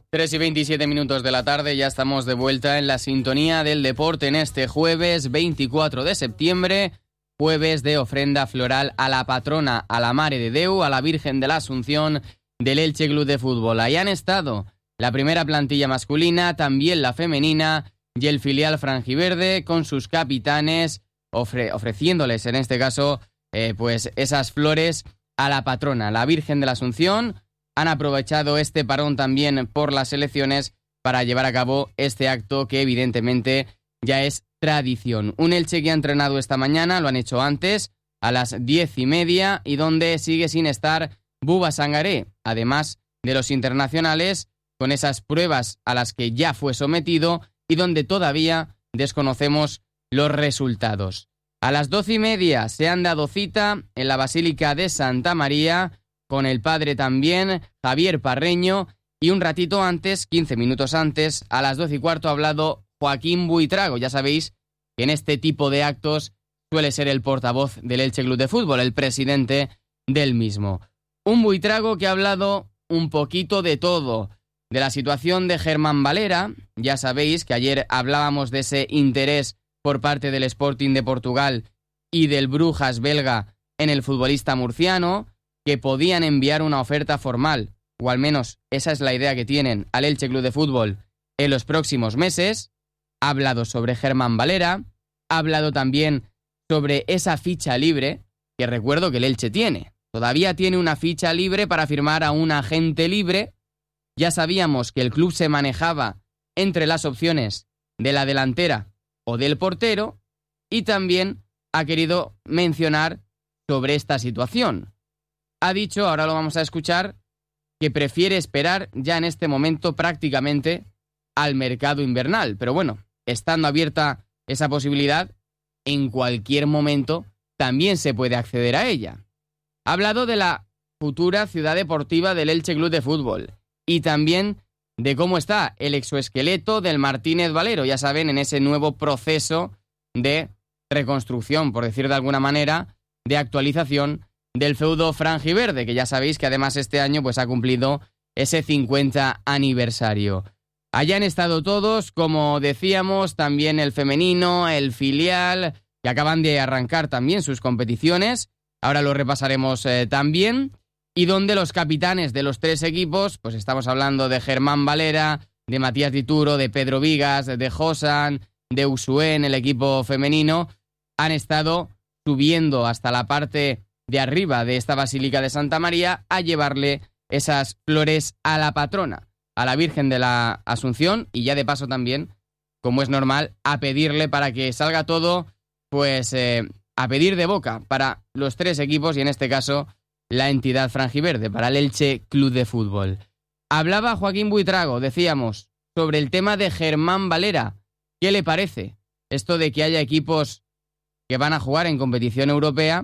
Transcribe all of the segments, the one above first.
3:27 de la tarde, ya estamos de vuelta en la sintonía del deporte en este jueves 24 de septiembre, jueves de ofrenda floral a la patrona, a la Mare de Déu, a la Virgen de la Asunción del Elche Club de Fútbol. Ahí han estado la primera plantilla masculina, también la femenina y el filial franjiverde con sus capitanes ofreciéndoles en este caso pues esas flores a la patrona, la Virgen de la Asunción. Han aprovechado este parón también por las elecciones para llevar a cabo este acto que evidentemente ya es tradición. Un Elche que ha entrenado esta mañana, lo han hecho antes, a las 10:30, y donde sigue sin estar Buba Sangaré, además de los internacionales, con esas pruebas a las que ya fue sometido y donde todavía desconocemos los resultados. A las 12:30 se han dado cita en la Basílica de Santa María, con el padre también, Javier Parreño, y un ratito antes, 15 minutos antes, a las 12:15 ha hablado Joaquín Buitrago. Ya sabéis que en este tipo de actos suele ser el portavoz del Elche Club de Fútbol, el presidente del mismo. Un Buitrago que ha hablado un poquito de todo, de la situación de Germán Valera. Ya sabéis que ayer hablábamos de ese interés por parte del Sporting de Portugal y del Brujas belga en el futbolista murciano, que podían enviar una oferta formal, o al menos esa es la idea que tienen, al Elche Club de Fútbol en los próximos meses. Ha hablado sobre Germán Valera, ha hablado también sobre esa ficha libre, que recuerdo que el Elche tiene. Todavía tiene una ficha libre para firmar a un agente libre. Ya sabíamos que el club se manejaba entre las opciones de la delantera o del portero, y también ha querido mencionar sobre esta situación. Ha dicho, ahora lo vamos a escuchar, que prefiere esperar ya en este momento prácticamente al mercado invernal. Pero bueno, estando abierta esa posibilidad, en cualquier momento también se puede acceder a ella. Ha hablado de la futura ciudad deportiva del Elche Club de Fútbol y también de cómo está el exoesqueleto del Martínez Valero, ya saben, en ese nuevo proceso de reconstrucción, por decir de alguna manera, de actualización del feudo franjiverde, que ya sabéis que además este año pues ha cumplido ese 50 aniversario. Allá han estado todos, como decíamos, también el femenino, el filial, que acaban de arrancar también sus competiciones, ahora lo repasaremos también, y donde los capitanes de los tres equipos, pues estamos hablando de Germán Valera, de Matías Dituro, de Pedro Vigas, de Josan, de Usué en el equipo femenino, han estado subiendo hasta la parte de arriba de esta Basílica de Santa María a llevarle esas flores a la patrona, a la Virgen de la Asunción, y ya de paso también, como es normal, a pedirle para que salga todo, pues a pedir de boca para los tres equipos y en este caso la entidad franjiverde, para el Elche Club de Fútbol. Hablaba Joaquín Buitrago, decíamos, sobre el tema de Germán Valera. ¿Qué le parece esto de que haya equipos que van a jugar en competición europea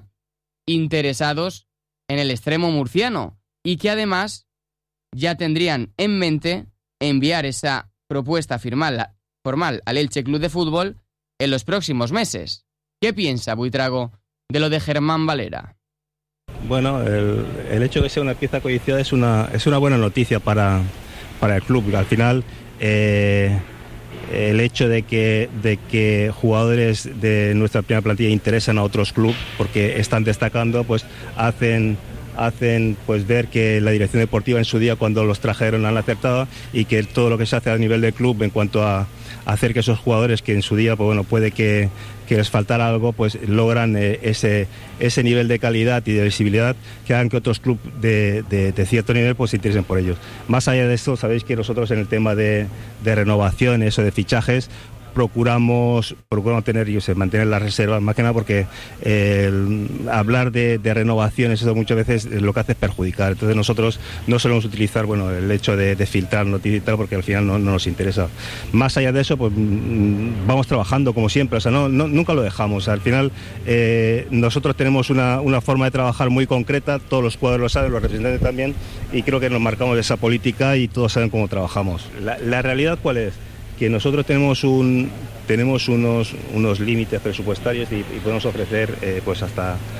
interesados en el extremo murciano y que además ya tendrían en mente enviar esa propuesta formal al Elche Club de Fútbol en los próximos meses? ¿Qué piensa Buitrago de lo de Germán Valera? Bueno, el hecho de que sea una pieza codiciada es una buena noticia para el club. Al final, el hecho de que jugadores de nuestra primera plantilla interesan a otros clubes porque están destacando, pues hacen pues ver que la dirección deportiva en su día, cuando los trajeron, han acertado, y que todo lo que se hace a nivel del club en cuanto a hacer que esos jugadores que en su día pues bueno, puede que les faltara algo, pues logran ese nivel de calidad y de visibilidad que hagan que otros clubes de cierto nivel pues se interesen por ellos. Más allá de esto, sabéis que nosotros en el tema de renovaciones o de fichajes procuramos mantener las reservas, más que nada porque hablar de renovaciones, eso muchas veces lo que hace es perjudicar. Entonces nosotros no solemos utilizar el hecho de filtrar noticias y tal, porque al final no nos interesa. Más allá de eso, pues vamos trabajando como siempre, o sea, nunca lo dejamos. Al final nosotros tenemos una forma de trabajar muy concreta, todos los jugadores lo saben, los representantes también, y creo que nos marcamos esa política y todos saben cómo trabajamos. La realidad, ¿cuál es? Que nosotros tenemos unos límites presupuestarios y podemos ofrecer pues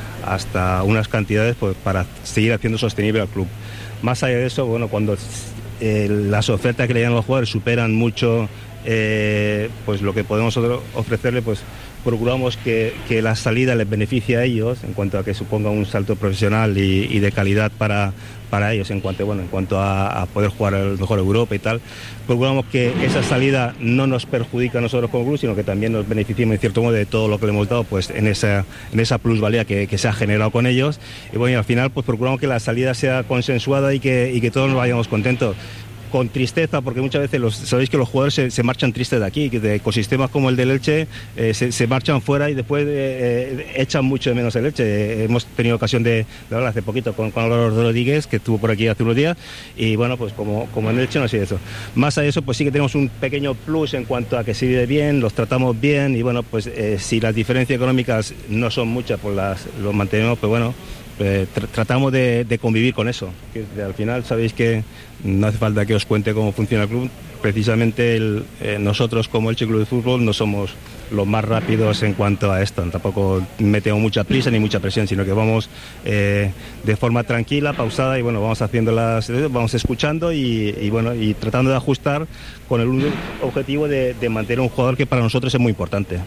hasta unas cantidades pues para seguir haciendo sostenible al club. Más allá de eso, bueno, cuando las ofertas que le dan a los jugadores superan mucho pues lo que podemos ofrecerle, pues procuramos que la salida les beneficie a ellos en cuanto a que suponga un salto profesional y de calidad para ellos en cuanto a poder jugar el mejor Europa y tal. Procuramos que esa salida no nos perjudique a nosotros como club, sino que también nos beneficiemos en cierto modo de todo lo que le hemos dado pues en esa plusvalía que se ha generado con ellos. Y bueno, y al final pues procuramos que la salida sea consensuada y que todos nos vayamos contentos. Con tristeza, porque muchas veces sabéis que los jugadores se marchan tristes de aquí, que de ecosistemas como el del Elche se marchan fuera y después echan mucho de menos el Elche. Hemos tenido ocasión de hablar hace poquito con Álvaro Rodríguez, que estuvo por aquí hace unos días, y bueno, pues como en Elche no ha sido eso. Más a eso, pues sí que tenemos un pequeño plus en cuanto a que se vive bien, los tratamos bien, y bueno, pues si las diferencias económicas no son muchas, pues los mantenemos, pues bueno, tratamos de convivir con eso. Que al final sabéis que no hace falta que os cuente cómo funciona el club. Precisamente nosotros como Elche Club de Fútbol no somos los más rápidos en cuanto a esto. Tampoco metemos mucha prisa ni mucha presión, sino que vamos de forma tranquila, pausada, y bueno, vamos escuchando y bueno, y tratando de ajustar con el único objetivo de mantener un jugador que para nosotros es muy importante.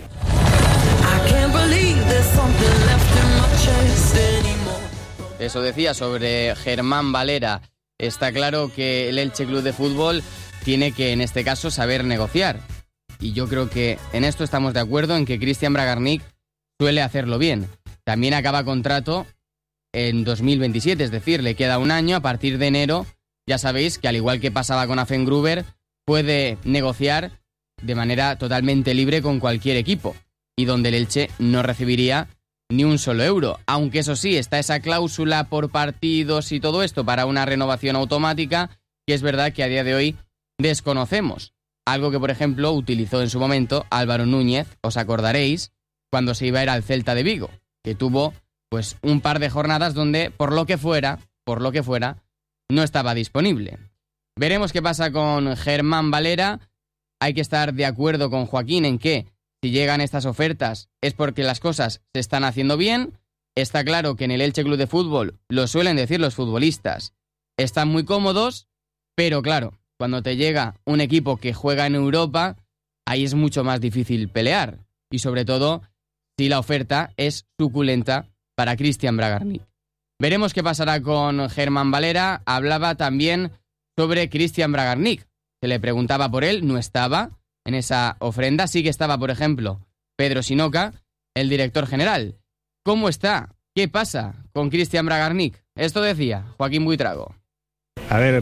Eso decía sobre Germán Valera. Está claro que el Elche Club de Fútbol tiene que, en este caso, saber negociar. Y yo creo que en esto estamos de acuerdo, en que Cristian Bragarnik suele hacerlo bien. También acaba contrato en 2027, es decir, le queda un año. A partir de enero, ya sabéis que al igual que pasaba con Afengruber, puede negociar de manera totalmente libre con cualquier equipo, y donde el Elche no recibiría ni un solo euro, aunque eso sí, está esa cláusula por partidos y todo esto para una renovación automática, que es verdad que a día de hoy desconocemos. Algo que, por ejemplo, utilizó en su momento Álvaro Núñez, os acordaréis, cuando se iba a ir al Celta de Vigo, que tuvo pues un par de jornadas donde, por lo que fuera, no estaba disponible. Veremos qué pasa con Germán Valera. Hay que estar de acuerdo con Joaquín en que si llegan estas ofertas es porque las cosas se están haciendo bien. Está claro que en el Elche Club de Fútbol, lo suelen decir los futbolistas, están muy cómodos, pero claro, cuando te llega un equipo que juega en Europa, ahí es mucho más difícil pelear. Y sobre todo, si la oferta es suculenta para Cristian Bragarnik. Veremos qué pasará con Germán Valera. Hablaba también sobre Cristian Bragarnik. Se le preguntaba por él, no estaba en esa ofrenda. Sí que estaba, por ejemplo, Pedro Sinoca, el director general. ¿Cómo está? ¿Qué pasa con Cristian Bragarnik? Esto decía Joaquín Buitrago. A ver,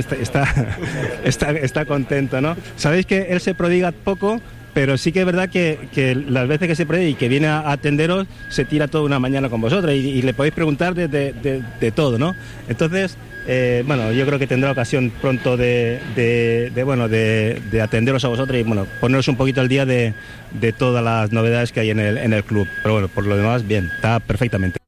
está contento, ¿no? Sabéis que él se prodiga poco, pero sí que es verdad que las veces que se prodiga y que viene a atenderos, se tira toda una mañana con vosotros y le podéis preguntar de todo, ¿no? Entonces, bueno, yo creo que tendrá ocasión pronto de atenderos a vosotros y, bueno, poneros un poquito al día de todas las novedades que hay en el club. Pero bueno, por lo demás, bien, está perfectamente.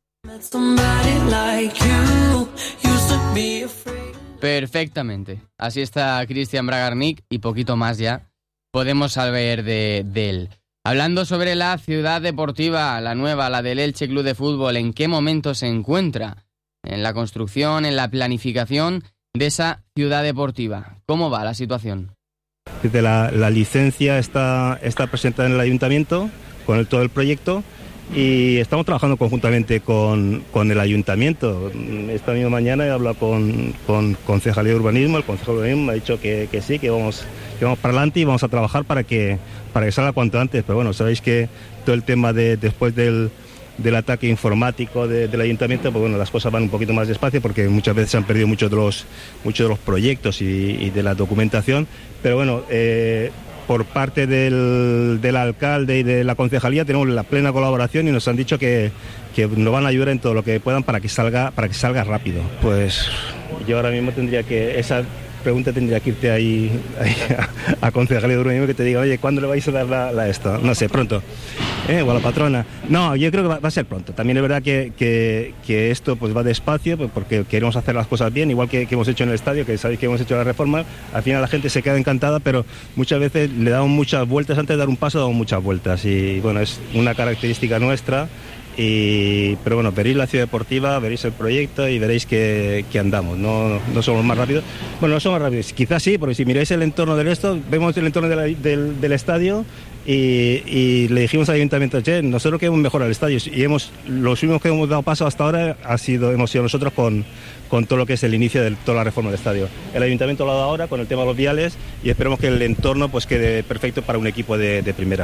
Perfectamente. Así está Cristian Bragarnik y poquito más ya podemos saber de él. Hablando sobre la ciudad deportiva, la nueva, la del Elche Club de Fútbol, ¿en qué momento se encuentra? En la construcción, en la planificación de esa ciudad deportiva. ¿Cómo va la situación? La licencia está presentada en el ayuntamiento con todo el proyecto y estamos trabajando conjuntamente con el ayuntamiento. Esta misma mañana he hablado con Concejalía de Urbanismo. El Concejal de Urbanismo me ha dicho que sí, que vamos para adelante y vamos a trabajar para que salga cuanto antes. Pero bueno, sabéis que todo el tema después del ataque informático del ayuntamiento, pues bueno, las cosas van un poquito más despacio porque muchas veces se han perdido muchos de los proyectos y de la documentación. Pero bueno, por parte del alcalde y de la concejalía tenemos la plena colaboración y nos han dicho que nos van a ayudar en todo lo que puedan para que salga rápido. Pues yo ahora mismo esa pregunta tendría que irte ahí a Concejalía de Urbanismo, que te diga, oye, ¿cuándo le vais a dar esto? No sé, pronto. O a la patrona. No, yo creo que va a ser pronto. También es verdad que esto pues va despacio, pues, porque queremos hacer las cosas bien, igual que hemos hecho en el estadio, que sabéis que hemos hecho la reforma. Al final la gente se queda encantada, pero muchas veces le damos muchas vueltas. Antes de dar un paso damos muchas vueltas y bueno, es una característica nuestra Pero bueno, veréis la ciudad deportiva, veréis el proyecto y veréis que andamos. No somos más rápidos. Bueno, no somos más rápidos. Quizás sí, porque si miráis el entorno del vemos el entorno del estadio y le dijimos al ayuntamiento, che, nosotros queremos mejorar el estadio. Y los únicos que hemos dado paso hasta ahora hemos sido nosotros con todo lo que es el inicio de toda la reforma del estadio. El ayuntamiento lo ha dado ahora con el tema de los viales y esperemos que el entorno pues quede perfecto para un equipo de primera.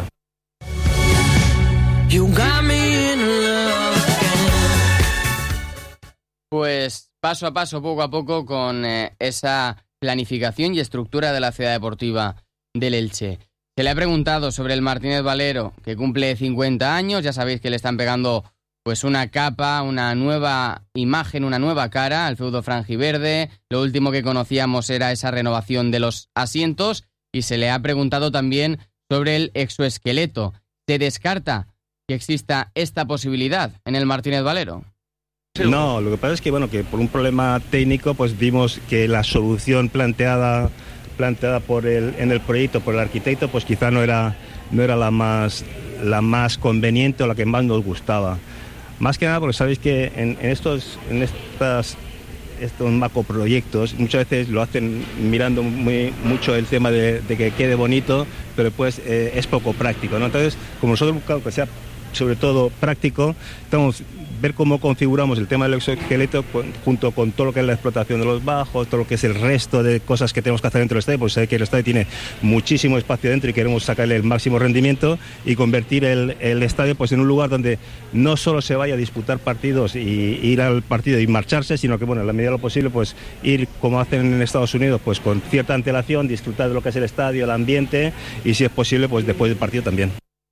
Pues paso a paso, poco a poco, con esa planificación y estructura de la ciudad deportiva del Elche. Se le ha preguntado sobre el Martínez Valero, que cumple 50 años. Ya sabéis que le están pegando pues una capa, una nueva imagen, una nueva cara al feudo franjiverde. Lo último que conocíamos era esa renovación de los asientos y se le ha preguntado también sobre el exoesqueleto. ¿Se descarta que exista esta posibilidad en el Martínez Valero? No, lo que pasa es que que por un problema técnico pues vimos que la solución planteada en el proyecto por el arquitecto pues quizá no era la más conveniente o la que más nos gustaba. Más que nada porque sabéis que en estos macroproyectos muchas veces lo hacen mirando mucho el tema de que quede bonito, pero pues es poco práctico, ¿no? Entonces, como nosotros buscamos que sea sobre todo práctico, estamos ver cómo configuramos el tema del exoesqueleto junto con todo lo que es la explotación de los bajos, todo lo que es el resto de cosas que tenemos que hacer dentro del estadio, porque sabéis que el estadio tiene muchísimo espacio dentro y queremos sacarle el máximo rendimiento y convertir el estadio pues en un lugar donde no solo se vaya a disputar partidos y ir al partido y marcharse, sino que en la medida de lo posible pues ir como hacen en Estados Unidos, pues con cierta antelación, disfrutar de lo que es el estadio, el ambiente y si es posible pues después del partido también.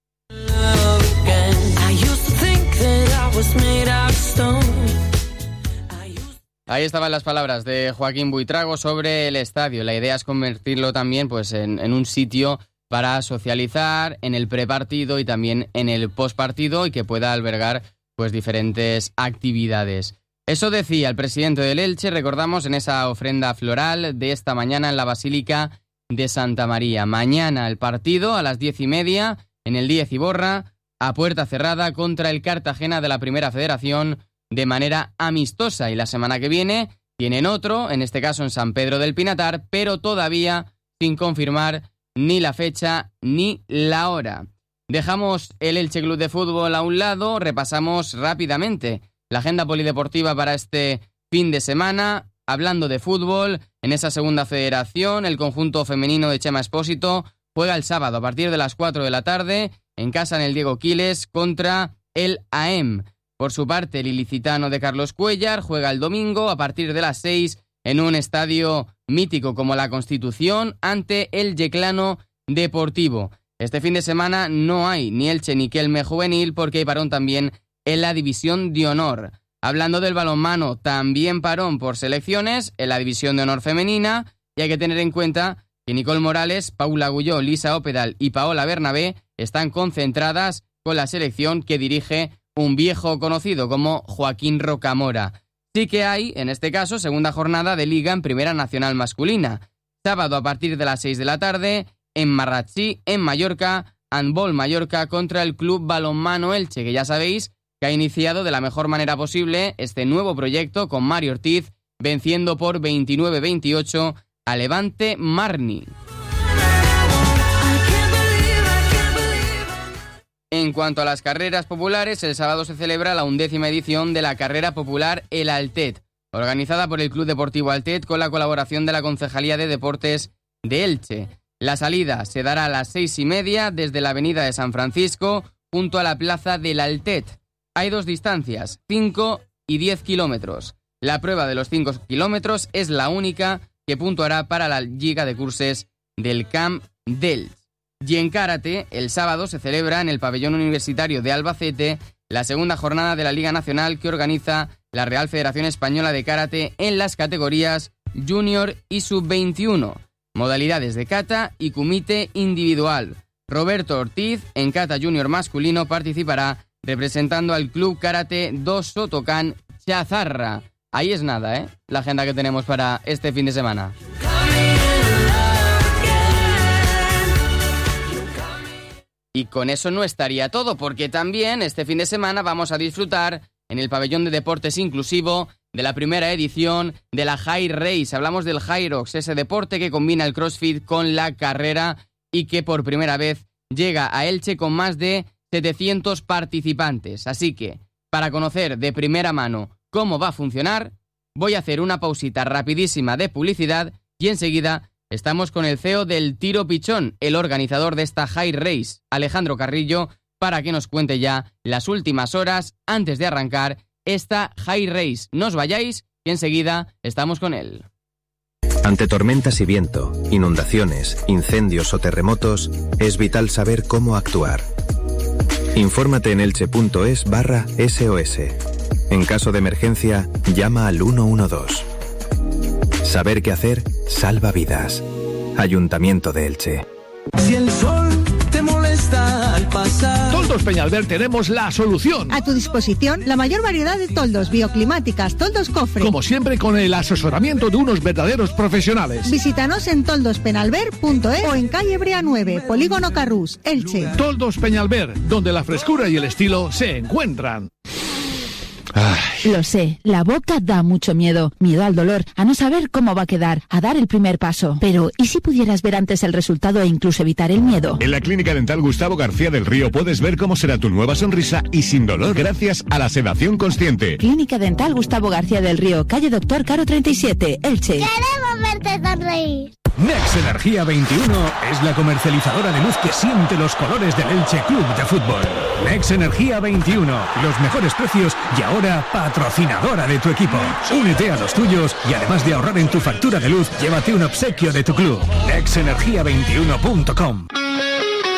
Ahí estaban las palabras de Joaquín Buitrago sobre el estadio. La idea es convertirlo también pues en un sitio para socializar en el prepartido y también en el postpartido y que pueda albergar pues diferentes actividades. Eso decía el presidente del Elche, recordamos, en esa ofrenda floral de esta mañana en la Basílica de Santa María. Mañana el partido a las 10:30 en el Díez Iborra, a puerta cerrada contra el Cartagena de la Primera Federación de manera amistosa. Y la semana que viene tienen otro, en este caso en San Pedro del Pinatar, pero todavía sin confirmar ni la fecha ni la hora. Dejamos el Elche Club de Fútbol a un lado, repasamos rápidamente la agenda polideportiva para este fin de semana. Hablando de fútbol, en esa segunda federación, el conjunto femenino de Chema Espósito juega el sábado a partir de las 4 de la tarde en casa en el Diego Quiles contra el AEM. Por su parte, el ilicitano de Carlos Cuéllar juega el domingo a partir de las 6 en un estadio mítico como la Constitución ante el Yeclano Deportivo. Este fin de semana no hay ni Elche ni Kelme juvenil porque hay parón también en la División de Honor. Hablando del balonmano, también parón por selecciones en la División de Honor femenina y hay que tener en cuenta que Nicole Morales, Paula Agulló, Lisa Opedal y Paola Bernabé están concentradas con la selección que dirige un viejo conocido como Joaquín Rocamora. Sí que hay, en este caso, segunda jornada de Liga en Primera Nacional Masculina. Sábado a partir de las 6 de la tarde, en Marratxí, en Mallorca, Handball Mallorca contra el Club Balonmano Elche, que ya sabéis que ha iniciado de la mejor manera posible este nuevo proyecto con Mario Ortiz, venciendo por 29-28 a Levante Marni. En cuanto a las carreras populares, el sábado se celebra la 11ª edición de la carrera popular El Altet, organizada por el Club Deportivo Altet con la colaboración de la Concejalía de Deportes de Elche. La salida se dará a las 6:30 desde la avenida de San Francisco junto a la plaza del Altet. Hay dos distancias, 5 y 10 kilómetros. La prueba de los 5 kilómetros es la única que puntuará para la Lliga de Curses del Camp d'Elx. Y en karate, el sábado se celebra en el pabellón universitario de Albacete la segunda jornada de la Liga Nacional que organiza la Real Federación Española de Karate en las categorías Junior y Sub-21, modalidades de kata y kumite individual. Roberto Ortiz, en kata junior masculino, participará representando al Club Karate Dos Sotocan Chazarra. Ahí es nada, la agenda que tenemos para este fin de semana. Y con eso no estaría todo, porque también este fin de semana vamos a disfrutar en el pabellón de deportes inclusivo de la primera edición de la High Race. Hablamos del Hyrox, ese deporte que combina el CrossFit con la carrera y que por primera vez llega a Elche con más de 700 participantes. Así que, para conocer de primera mano cómo va a funcionar, voy a hacer una pausita rapidísima de publicidad y enseguida estamos con el CEO del Tiro Pichón, el organizador de esta High Race, Alejandro Carrillo, para que nos cuente ya las últimas horas antes de arrancar esta High Race. No os vayáis y enseguida estamos con él. Ante tormentas y viento, inundaciones, incendios o terremotos, es vital saber cómo actuar. Infórmate en elche.es/SOS. En caso de emergencia, llama al 112. Saber qué hacer salva vidas. Ayuntamiento de Elche. Si el sol te molesta al pasar. Toldos Peñalver tenemos la solución. A tu disposición, la mayor variedad de toldos, bioclimáticas, toldos cofre. Como siempre, con el asesoramiento de unos verdaderos profesionales. Visítanos en toldospenalver.es o en calle Brea 9, Polígono Carrús, Elche. Toldos Peñalver, donde la frescura y el estilo se encuentran. Ay. Lo sé, la boca da mucho miedo. Miedo al dolor, a no saber cómo va a quedar, a dar el primer paso. Pero, ¿y si pudieras ver antes el resultado e incluso evitar el miedo? En la Clínica Dental Gustavo García del Río puedes ver cómo será tu nueva sonrisa y sin dolor gracias a la sedación consciente. Clínica Dental Gustavo García del Río, calle Doctor Caro 37, Elche. ¡Queremos verte sonreír! Nex Energía 21 es la comercializadora de luz que siente los colores del Elche Club de Fútbol. Nex Energía 21, los mejores precios y ahora patrocinadora de tu equipo. Únete a los tuyos y además de ahorrar en tu factura de luz, llévate un obsequio de tu club. nexenergia21.com.